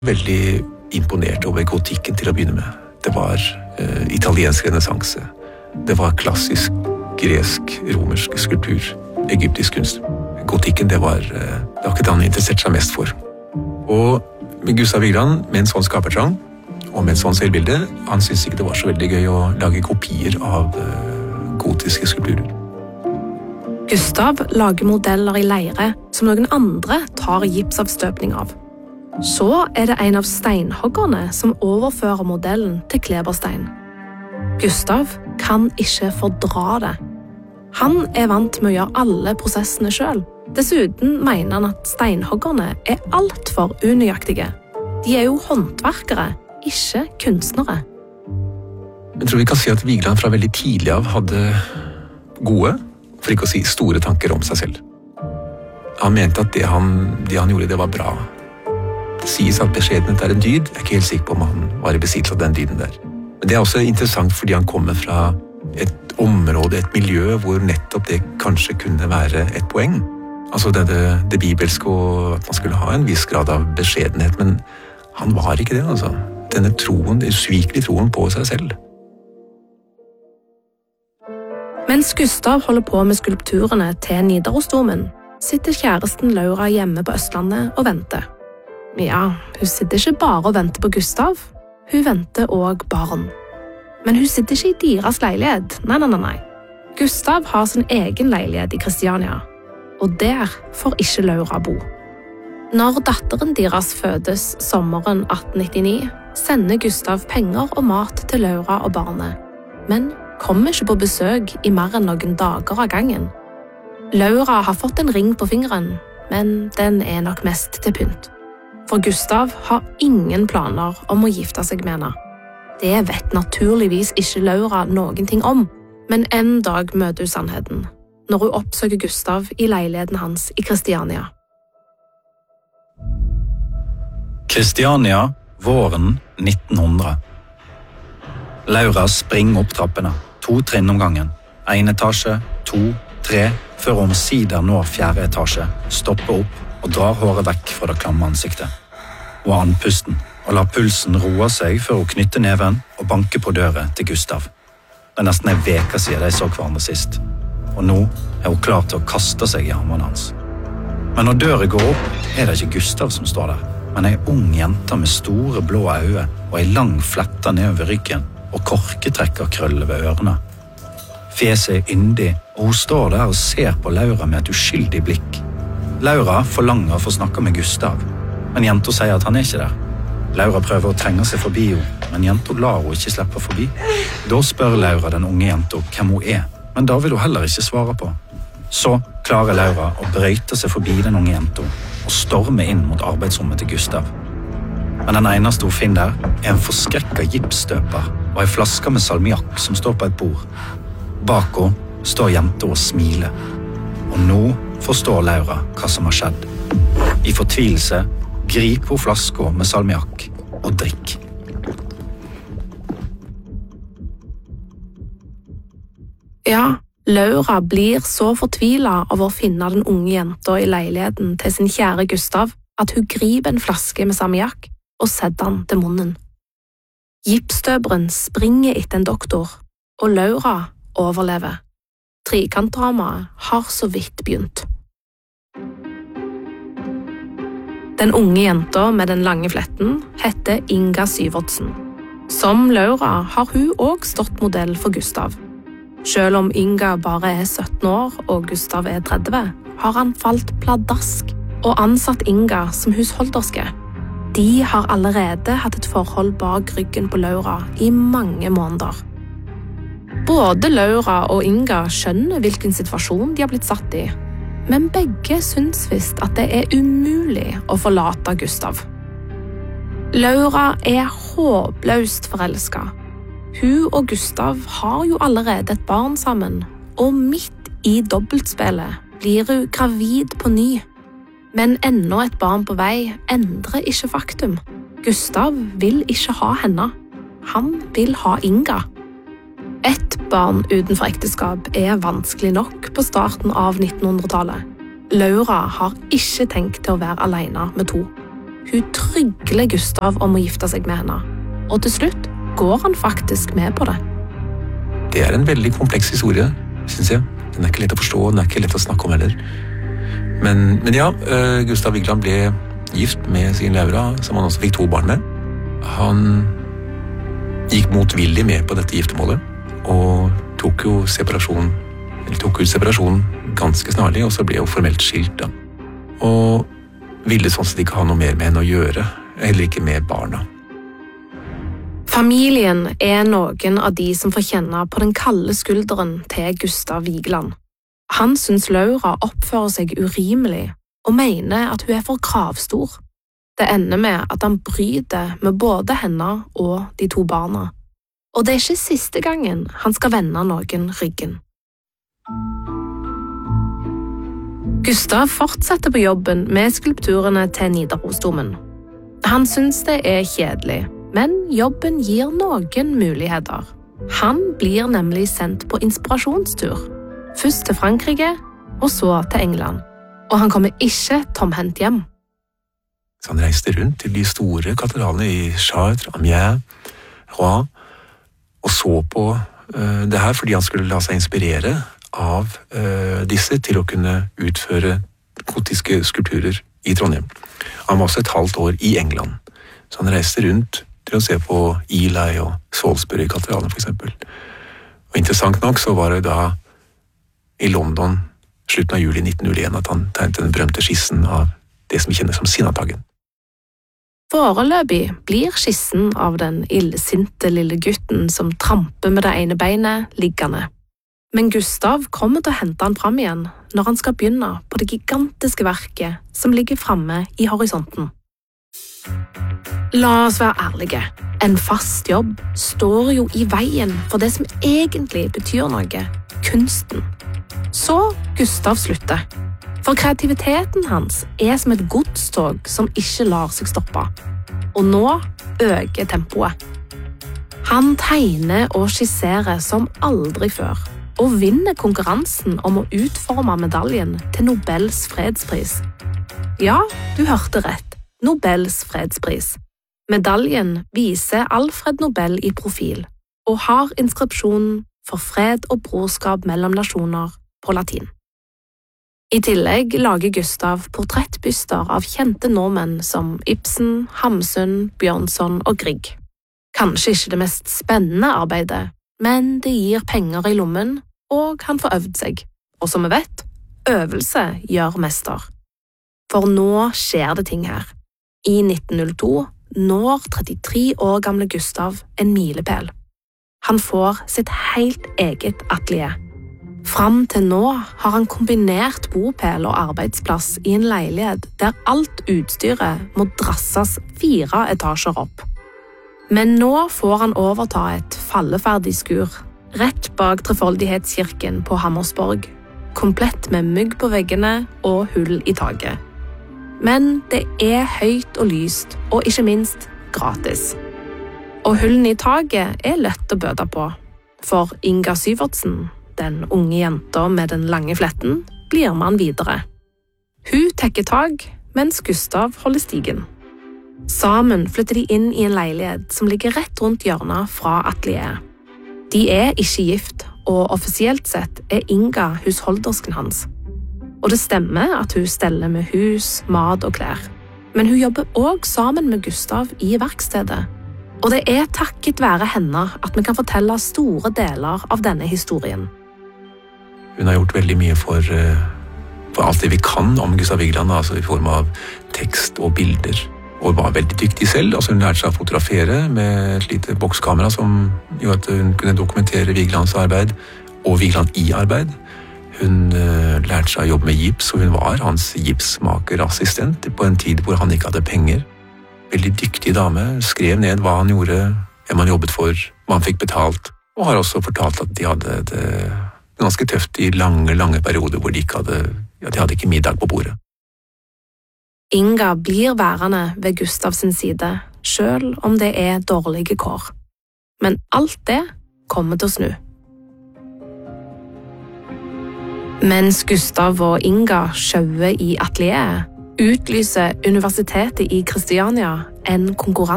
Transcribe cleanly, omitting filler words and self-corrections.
Veldig imponert over gotikken til å begynne med. Det var italiensk renessanse. Det var klassisk gresk, romersk skulptur, egyptisk kunst. Gotikken, det var ikke det han interesserte seg mest for. Og Gustav Vigeland, med en sånn skapertrang, og med et sånn selvbilde, han syntes ikke det var så veldig gøy å lage kopier av gotiske skulpturer. Gustav lager modeller i leire som noen andre tar gipsavstøpning av. Så det en av steinhoggerne som overfører modellen til kleberstein. Gustav kan ikke fordra det. Han vant med å gjøre alle prosessene selv. Dessuten mener han at steinhoggerne alt for unøyaktige. De jo håndverkere, ikke kunstnere. Jeg tror vi kan si at Vigeland fra veldig tidlig av hadde gode, for ikke å si store tanker om seg selv. Han mente at det han gjorde, det var bra. Det sies at beskjedenhet en dyd. Jeg ikke helt sikker på om han var i besittelse av den dyden der. Men det også interessant fordi han kommer fra et område, et miljø, hvor nettopp det kanskje kunne være et poeng. Altså det bibelske, og at man skulle ha en viss grad av beskjedenhet, men han var ikke det, altså. Denne troen, usvikelig troen på seg selv. Mens Gustav holder på med skulpturene til Nidarosdomen, sitter kjæresten Laura hjemme på Østlandet og venter. Ja, hun sitter ikke bare og venter på Gustav, hun venter også barn. Men hun sitter ikke i deres leilighet, nei. Gustav har sin egen leilighet i Kristiania, og der får ikke Laura bo. Når datteren deres fødes sommeren 1899, sender Gustav penger og mat til Laura og barnet, men kommer ikke på besøk i mer enn noen dager av gangen. Laura har fått en ring på fingeren, men den nok mest til pynt. For Gustav har ingen planer om å gifte seg med henne. Det vet naturligvis ikke Laura noen ting om, men en dag møter hun sannheten, når hun oppsøker Gustav i leiligheten hans i Kristiania. Kristiania, våren 1900. Laura springer opp trappene, 2 trinn om gangen. 1 etasje, 2, 3, før hun omsider når 4. etasje, stopper opp og drar håret vekk fra det klamme ansiktet. Hun har andpusten og lar pulsen roe seg før hun knytter neven og banker på døra til Gustav. Det nesten en veke siden de så hverandre sist, og nå hun klar til å kaste seg i armene hans. Men når døra går opp, det ikke Gustav som står der, men en ung jente med store blå øyne og en lang flette nedover ryggen og korketrekker krøller ved ørene. Fjeset yndig, og hun står der og ser på Laura med et uskyldig blikk. Laura forlanger å få snakke med Gustav, men jenta sier at han ikke der. Laura prøver å trenge seg forbi henne, men jenta lar hun ikke slippe forbi. Da spør Laura den unge jenta hvem hun men da vil hun heller ikke svare på. Så klarer Laura å brøyte seg forbi den unge jenta og storme inn mot arbeidsrommet til Gustav. Men den eneste hun finner der en forskrekket gipsstøper og en flaske med salmiakk som står på et bord. Bak henne står jenta og smiler, og nå forstår Laura hva som har skjedd. I fortvilelse griper hun flaska med salmiakk og drikk. Ja, Laura blir så fortvilet av å finne den unge jenta i leiligheten til sin kjære Gustav at hun griper en flaske med salmiakk og setter den til munnen. Gipsstøperen springer etter en doktor, og Laura overlever. Trekantdramaet har så vidt begynt. Den unge jenta med den lange fletten heter Inga Syvertsen. Som Laura har hun også stått modell for Gustav. Selv om Inga bare 17 år og Gustav 30, har han falt pladask og ansatt Inga som husholderske. De har allerede hatt et forhold bak ryggen på Laura i mange måneder. Både Laura og Inga skjønner hvilken situasjon de har blitt satt i, men begge syns visst at det umulig å forlate Gustav. Laura håpløst forelsket. Hun og Gustav har jo allerede et barn sammen, og midt i dobbeltspillet blir hun gravid på ny. Men enda et barn på vei endrer ikke faktum. Gustav vil ikke ha henne. Han vil ha Inga. Et barn utenfor ekteskap vanskelig nok på starten av 1900-tallet. Laura har ikke tenkt til å være alene med 2. Hun trygler Gustav om å gifte seg med henne, og til slutt går han faktisk med på det. Det en veldig kompleks historie, synes jeg. Den ikke lett å forstå, den ikke lett å snakke om heller. Men ja, Gustav Vigeland ble gift med sin Laura, som han også fikk 2 barn med. Han gikk motvillig med på dette giftermålet, og tok ut separasjon ganske snarlig, og så ble hun formelt skilt da. Og ville sånn sett ikke ha noe mer med henne å gjøre, heller ikke med barna. Familien noen av de som får kjenne på den kalde skulderen til Gustav Vigeland. Han synes Laura oppfører seg urimelig, og mener at hun for kravstor. Det ender med at han bryter med både henne og de 2 barna. Og det ikke siste gangen han skal vende noen ryggen. Gustav fortsetter på jobben med skulpturene til Nidarosdomen. Han synes det kjedelig, men jobben gir noen muligheter. Han blir nemlig sendt på inspirasjonstur. Først til Frankrike, og så til England. Og han kommer ikke tomhendt hjem. Så han reiste rundt til de store katedralene i Chartres, Amiens, Rouen, og så på det her fordi han skulle la seg inspirere av disse til å kunne utføre gotiske skulpturer i Trondheim. Han var også et halvt år i England, så han reiste rundt til å se på Ely og Salisbury-katedralene for eksempel. Og interessant nok så var det da i London slutten av juli 1901 at han tegnet den berømte skissen av det som vi kjenner som Sinnataggen. Foreløpig blir skissen av den illsinte lille gutten som tramper med det ene beinet liggende. Men Gustav kommer til å hente han fram igjen når han skal begynne på det gigantiske verket som ligger framme i horisonten. La oss være ærlige. En fast jobb står jo i veien for det som egentlig betyr noe, kunsten. Så Gustav slutter. For kreativiteten hans som et godstog som ikke lar seg stoppe. Og nå øker tempoet. Han tegner og skisserer som aldri før, og vinner konkurransen om å utforme medaljen til Nobels fredspris. Ja, du hørte rett. Nobels fredspris. Medaljen viser Alfred Nobel i profil, og har inskripsjonen for fred og brorskap mellom nasjoner på latin. I tillegg lager Gustav portrettbyster av kjente nordmenn som Ibsen, Hamsun, Bjørnson og Grieg. Kanskje ikke det mest spennende arbeidet, men det gir penger i lommen, og han får øvd seg. Og som vi vet, øvelse gjør mester. For nå skjer det ting her. I 1902 når 33 år gamle Gustav en milepæl. Han får sitt helt eget atelier. Fram til nå har han kombinert bopel og arbeidsplass i en leilighet der alt utstyret må drasses 4 etasjer opp. Men nå får han overta et falleferdig skur, rett bak Trefoldighetskirken på Hammersborg, komplett med mygg på veggene og hull i taket. Men det høyt og lyst, og ikke minst gratis. Og hullene i taket lett å bøte på, for Inga Syvertsen, den unge jenta med den lange fletten, blir med han videre. Hun tekker tak, mens Gustav holder stigen. Sammen flytter de inn i en leilighet som ligger rett rundt hjørnet fra atelieret. De ikke gift, og offisielt sett Inga husholdersken hans. Og det stemmer at hun steller med hus, mat og klær. Men hun jobber også sammen med Gustav i verkstedet. Og det takket være henne at vi kan fortelle store deler av denne historien. Hun har gjort veldig mye for alt det vi kan om Gustav Vigeland, altså i form av tekst og bilder. Og var veldig dyktig selv. Altså hun lærte seg å fotografere med et lite bokskamera som gjorde at hun kunne dokumentere Vigelands arbeid og Vigeland i arbeid. Hun lærte seg å jobbe med gips, og hun var hans gipsmakerassistent på en tid hvor han ikke hadde penger. Veldig dyktig dame, skrev ned hva han gjorde, hvem han jobbet for, hva han fikk betalt, og har også fortalt at de hadde det ganske tøft i lange perioder hvor de hadde ikke middag på bordet. Inga blir værende ved Gustav sin side, selv om det dårlige kår. Men alt det kommer til å snu. Mens Gustav og Inga sjauer i atelieret, utlyser Universitetet i Kristiania en konkurranse